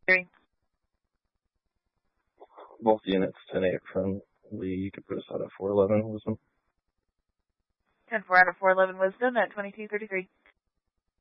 Three. Both units 10-8 from Lee. You could put us out at 411 wisdom. 10-4 out of 411 wisdom at 2233.